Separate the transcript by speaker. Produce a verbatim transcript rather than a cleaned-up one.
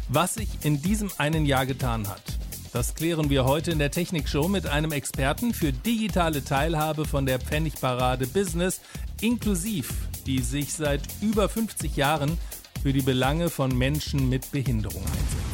Speaker 1: Was sich in diesem einen Jahr getan hat, das klären wir heute in der Technikshow mit einem Experten für digitale Teilhabe von der Pfennigparade Business, inklusiv, die sich seit über fünfzig Jahren für die Belange von Menschen mit Behinderung einsetzt.